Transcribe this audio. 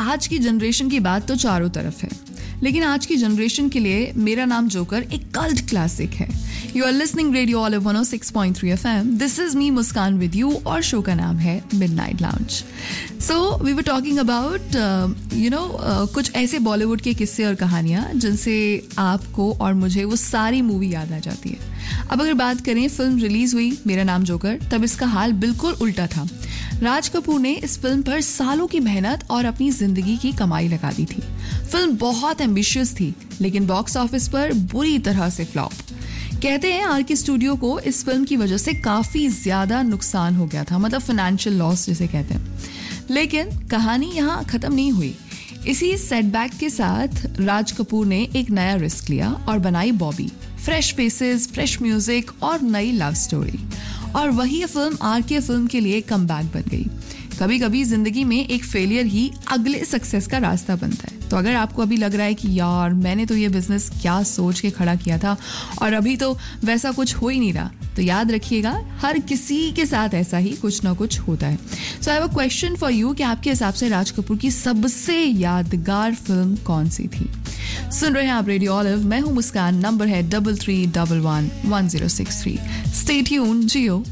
आज की जनरेशन की बात तो चारों तरफ है, लेकिन आज की जनरेशन के लिए मेरा नाम जोकर एक कल्ट क्लासिक है. You are listening radio olive 106.3 FM. This is me Muskan with you और शो का नाम है midnight lounge. So we were talking about कुछ ऐसे बॉलीवुड के किस्से और कहानियां जिनसे आपको और मुझे वो सारी मूवी याद आ जाती है. अब अगर बात करें, फिल्म रिलीज हुई मेरा नाम जोकर, तब इसका हाल बिल्कुल उल्टा था. राज कपूर ने इस फिल्म पर सालों की मेहनत और अपनी जिंदगी की कमाई लगा दी थी. फिल्म बहुत एम्बिशियस थी, लेकिन बॉक्स ऑफिस पर बुरी तरह से फ्लॉप. कहते हैं आरके स्टूडियो को इस फिल्म की वजह से काफी ज्यादा नुकसान हो गया था, मतलब फाइनेंशियल लॉस जिसे कहते हैं. लेकिन कहानी यहाँ खत्म नहीं हुई. इसी सेटबैक के साथ राज कपूर ने एक नया रिस्क लिया और बनाई Bobby. Fresh faces, fresh music और नई लव स्टोरी. और वही फिल्म आरके फिल्म के लिए कमबैक बन गई. कभी कभी जिंदगी में एक फेलियर ही अगले सक्सेस का रास्ता बनता है. तो अगर आपको अभी लग रहा है कि यार मैंने तो ये बिजनेस क्या सोच के खड़ा किया था और अभी तो वैसा कुछ हो ही नहीं रहा, तो याद रखिएगा हर किसी के साथ ऐसा ही कुछ ना कुछ होता है. सो I have a question for you कि आपके हिसाब से राज कपूर की सबसे यादगार फिल्म कौन सी थी? सुन रहे हैं आप रेडियो ऑलिव, मैं हूं मुस्कान. नंबर है 33111063. स्टे ट्यून्ड, जियो.